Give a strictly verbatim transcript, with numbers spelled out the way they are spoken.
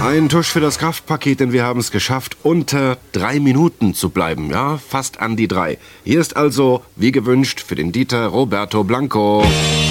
Ein Tusch für das Kraftpaket, denn wir haben es geschafft, unter drei Minuten zu bleiben. Ja, fast an die drei. Hier ist also, wie gewünscht, für den Dieter Roberto Blanco.